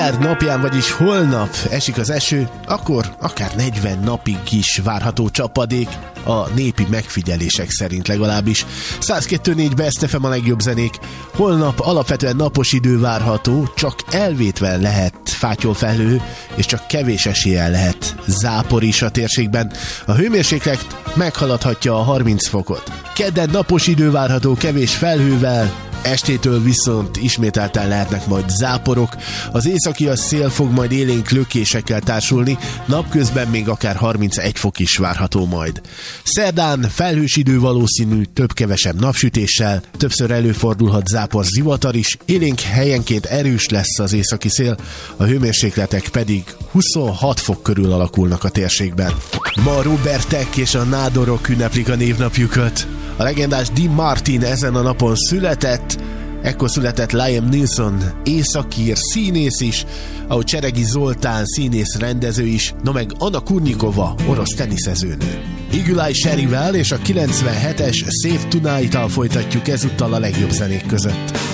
napján, vagyis holnap esik az eső, akkor akár 40 napig is várható csapadék, a népi megfigyelések szerint legalábbis. 102.4 Best FM a legjobb zenék. Holnap alapvetően napos idő várható, csak elvétve lehet fátyolfelhő, és csak kevés eséllyel lehet zápor is a térségben. A hőmérséklet meghaladhatja a 30 fokot. Kedden napos idő várható kevés felhővel, estétől viszont ismételten lehetnek majd záporok. Az északi szél fog majd élénk lökésekkel társulni, napközben még akár 31 fok is várható majd. Szerdán felhős idő valószínű, több-kevesebb napsütéssel, többször előfordulhat zápor, zivatar is, élénk helyenként erős lesz az északi szél, a hőmérsékletek pedig 26 fok körül alakulnak a térségben. Ma Robertek és a nádorok ünneplik a névnapjukat. A legendás Dean Martin ezen a napon született, ekkor született Liam Neeson, északír színész is, ahogy Cseregi Zoltán színész rendező is, no meg Anna Kurnikova, orosz teniszezőnő. Igulai Sherryvel és a 97-es Save Tonight-tal folytatjuk ezúttal a legjobb zenék között.